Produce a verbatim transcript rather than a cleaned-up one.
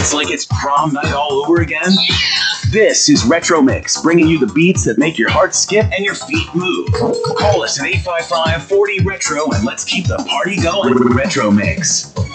It's like it's prom night all over again. This is Retro Mix, bringing you the beats that make your heart skip and your feet move. Call us at eight five five, four zero, retro and let's keep the party going. Retro Mix.